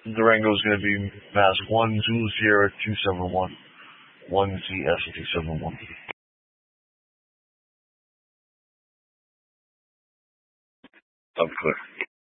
Durango is going to be mask 120271. 1CS271. I'm clear.